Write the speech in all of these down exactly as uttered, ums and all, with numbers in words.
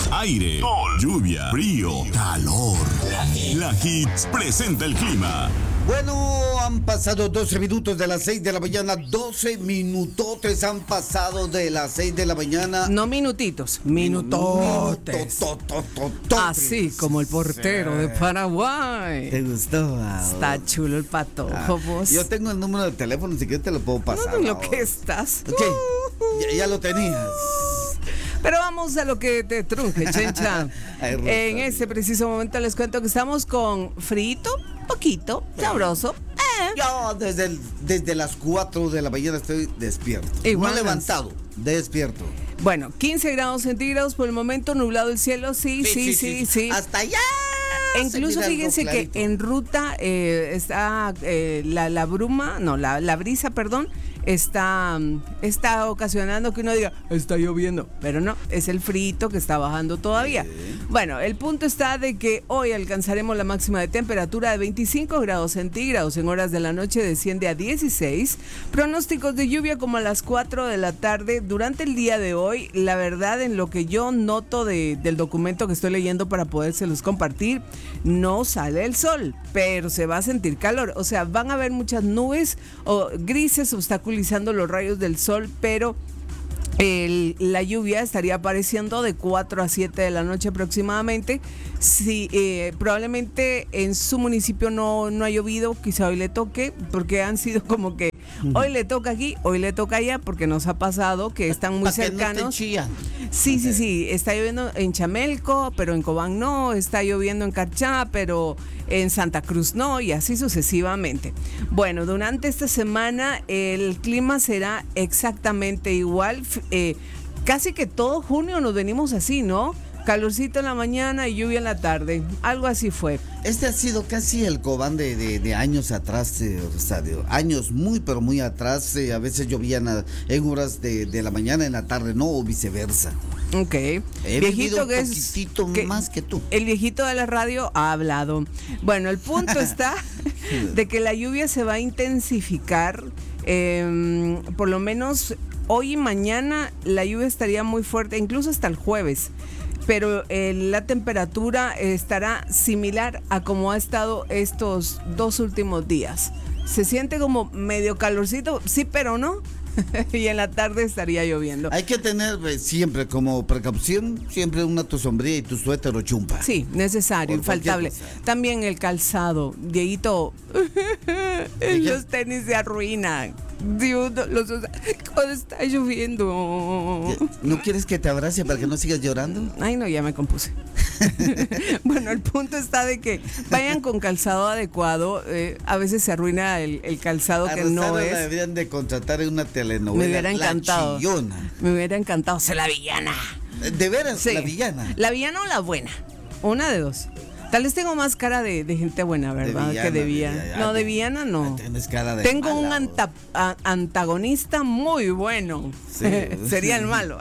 aire, sol, lluvia, frío, calor. La Hits presenta el clima. Bueno, han pasado doce minutos de las seis de la mañana. doce minutotes han pasado de las seis de la mañana. No minutitos, minutotes. Minutototototes. Así como el portero de Paraguay. ¿Te gustó? Wow. Está chulo el patojo, Ah, vos. yo tengo el número de teléfono, si quieres te lo puedo pasar. No, en lo ahora. que estás. Ok, ya, ya lo tenías. Pero vamos a lo que te truje, Chencha. Ay, Rosa. En este preciso momento les cuento que estamos con frito, poquito, sabroso. Eh. Yo desde, el- desde las cuatro de la mañana estoy despierto. Igual. No levantado, despierto. Bueno, quince grados centígrados por el momento, nublado el cielo, sí, sí, sí, sí. Hasta allá. E incluso fíjense que en ruta eh, está eh, la, la bruma, no, la, la brisa, perdón, está, está ocasionando que uno diga, está lloviendo, pero no, es el frito que está bajando todavía. Sí. Bueno, el punto está de que hoy alcanzaremos la máxima de temperatura de veinticinco grados centígrados, en horas de la noche desciende a dieciséis, pronósticos de lluvia como a las cuatro de la tarde. Durante el día de hoy, la verdad, en lo que yo noto de, del documento que estoy leyendo para podérselos compartir, no sale el sol, pero se va a sentir calor. O sea, van a haber muchas nubes o grises obstaculizando los rayos del sol, pero el- la lluvia estaría apareciendo de cuatro a siete de la noche aproximadamente. Sí, eh, probablemente en su municipio no, no ha llovido, quizá hoy le toque, porque han sido como que hoy le toca aquí, hoy le toca allá, porque nos ha pasado que están muy Pa' que no te cercanos. chillan. Sí, sí, sí, está lloviendo en Chamelco, pero en Cobán no, está lloviendo en Carchá, pero en Santa Cruz no, y así sucesivamente. Bueno, durante esta semana el clima será exactamente igual, f- eh, casi que todo junio nos venimos así, ¿no? Calorcito en la mañana y lluvia en la tarde, algo así fue. Este ha sido casi el Cobán de, de, de años atrás, eh, Rosario. Años muy, pero muy atrás. eh, a veces llovían a- en horas de, de la mañana, en la tarde, no, o viceversa. Ok. He vivido un que es- poquitito que- más que tú. El viejito de la radio ha hablado. Bueno, el punto está de que la lluvia se va a intensificar. eh, por lo menos hoy y mañana la lluvia estaría muy fuerte, incluso hasta el jueves. Pero eh, la temperatura estará similar a como ha estado estos dos últimos días. Se siente como medio calorcito, sí, pero no. Y en la tarde estaría lloviendo. Hay que tener eh, siempre como precaución, siempre una tu sombrilla y tu suéter o chumpa. Sí, necesario, Por cualquier infaltable. cosa. También el calzado, Dieguito, los tenis se arruinan. Dios, no los usa cuando está lloviendo. ¿No quieres que te abrace para que no sigas llorando? Ay, no, ya me compuse. Bueno, el punto está de que vayan con calzado adecuado. eh, a veces se arruina el, el calzado A que Rosario no la es. deberían de contratar en una telenovela. Me hubiera encantado. La chillona. Me hubiera encantado ser la villana. De veras, Sí. la villana. ¿La villana o la buena? Una de dos. Tal vez tengo más cara de, de gente buena, ¿verdad? villana, que de de villana. villana. No, de villana no. Tienes cara de Tengo mala, un vos. anta- a- antagonista muy bueno. Sí. Sería el malo.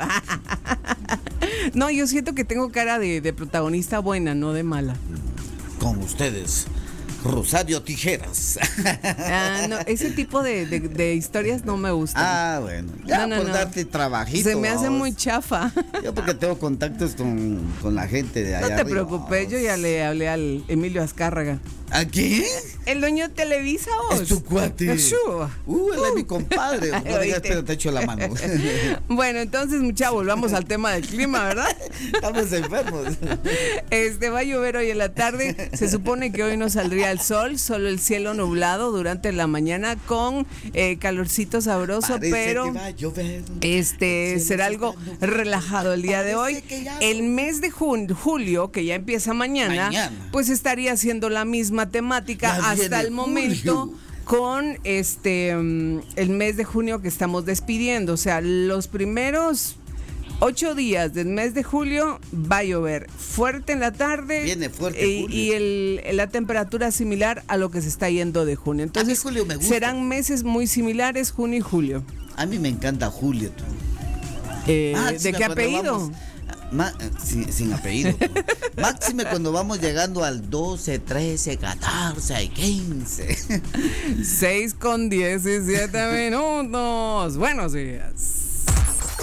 No, yo siento que tengo cara de, de protagonista buena, no de mala. Con ustedes, Rosario Tijeras. Ah, no, ese tipo de, de- de historias no me gustan. Ah, bueno. Ya No, no, por no. darte trabajito. Se me hace vamos. muy chafa. Yo porque tengo contactos con, con la gente de No allá te arriba. preocupes, yo ya le hablé al Emilio Azcárraga. ¿A quién? El dueño de Televisa, vos. Es tu cuate. Achú. Uh, él es mi compadre. Ay, No digas, oíste. espera, te echo la mano. Bueno, entonces, mucha, volvamos al tema del clima, ¿verdad? Estamos enfermos. Este va a llover hoy en la tarde. Se supone que hoy no saldría el sol, solo el cielo nublado durante la mañana con eh, calorcito sabroso, Parece pero que va a llover. este El cielo será se algo está nublando. relajado el día de hoy. Parece que ya- El mes de jun- julio, que ya empieza mañana, Mañana. pues estaría siendo la misma temática Ya hasta viene el momento. julio. Con este mm, el mes de junio que estamos despidiendo, o sea, los primeros ocho días del mes de julio va a llover fuerte en la tarde. Viene fuerte y, julio. y el, la temperatura similar a lo que se está yendo de junio. Entonces, julio me gusta. serán meses muy similares, junio y julio. A mí me encanta Julio, tú. Eh, ¿De Máxime qué cuando apellido? vamos- Ma- eh, sin, sin apellido. tú. Máxime cuando vamos llegando al doce, trece, catorce y quince. seis con diecisiete minutos. Buenos días.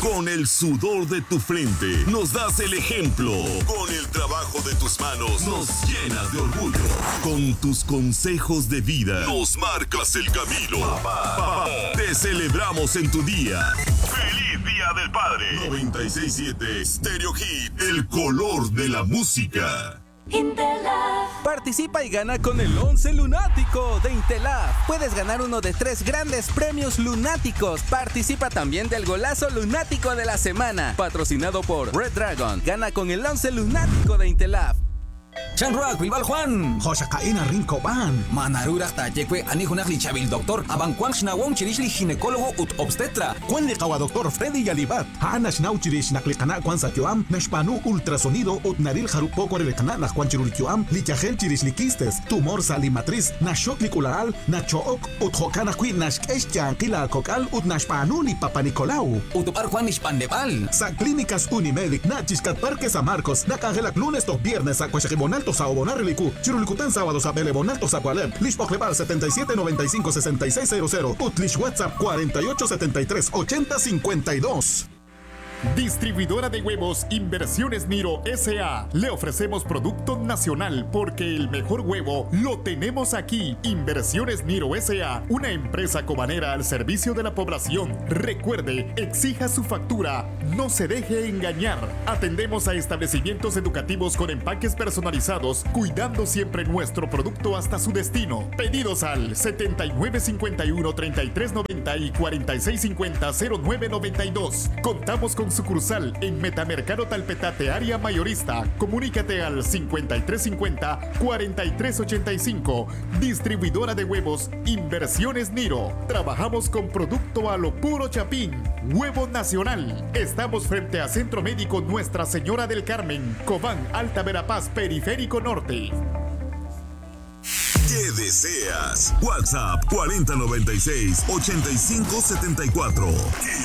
Con el sudor de tu frente nos das el ejemplo. Con el trabajo de tus manos nos llenas de orgullo. Con tus consejos de vida nos marcas el camino. Papá, papá, te celebramos en tu día. ¡Feliz Día del Padre! noventa y seis punto siete Stereo Hit, el color de la música. Intelab. Participa y gana con el once lunático de Intelab. Puedes ganar uno de tres grandes premios lunáticos. Participa también del golazo lunático de la semana, patrocinado por Red Dragon. Gana con el once lunático de Intelab. Chanruak, Bilbal Juan, Josakaina Rinko Ban, Manarura Tayekwe, Anihunak Lichabil Doctor, Abankwang Shnawong Chirishli ginecólogo ut obstetra. Juan Likawa Doctor Freddy Yalibat, Hanash Nauchirish Naklikana Kwan Sakyoam, Nashpanu Ultrasonido ut Naril Harupoko Relecana Nakwan Chirulkyoam, Lichagel Chirishlikistes, Tumor Salimatriz, Nashok Licularal, Nachook ut Hokana Qui Nashkeshchan Kila Kokal ut Nashpanu Li Papa Nicolau. Utupar Juan Nishpandebal. Sa Clínicas Unimedic, Nachiscat Parque San Marcos, Nakangelak lunes to viernes a Bonalto Sao Bonarrelicu, Chirulcutan sábados a Bele Bonalto Zagualep, Lishpocleval setenta y siete noventa y cinco sesenta y seis cero cero, Utlish WhatsApp cuarenta y ocho setenta y tres ochenta cincuenta y dos. Distribuidora de huevos Inversiones Niro S A Le ofrecemos producto nacional porque el mejor huevo lo tenemos aquí. Inversiones Niro S A, una empresa cobanera al servicio de la población. Recuerde, exija su factura, no se deje engañar. Atendemos a establecimientos educativos con empaques personalizados, cuidando siempre nuestro producto hasta su destino. Pedidos al setenta y nueve cincuenta y uno treinta y tres noventa y cuarenta y seis cincuenta cero nueve noventa y dos. Contamos con sucursal en Metamercado Talpetate, área mayorista. Comunícate al cincuenta y tres cincuenta cuarenta y tres ochenta y cinco. Distribuidora de huevos Inversiones Niro. Trabajamos con producto a lo puro chapín. Huevo nacional. Estamos frente a Centro Médico Nuestra Señora del Carmen, Cobán, Alta Verapaz, Periférico Norte. ¿Qué deseas? WhatsApp cuarenta noventa y seis ochenta y cinco setenta y cuatro.